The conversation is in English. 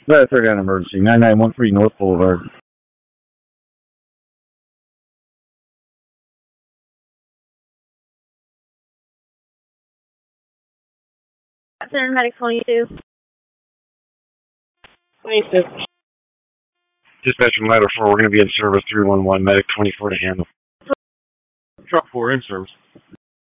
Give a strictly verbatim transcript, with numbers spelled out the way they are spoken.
That's our emergency. nine nine one three North Boulevard. Center Medic twenty-two. twenty-two. Dispatch from Ladder four, we're going to be in service. three one one, Medic twenty-four to handle. Truck four in service.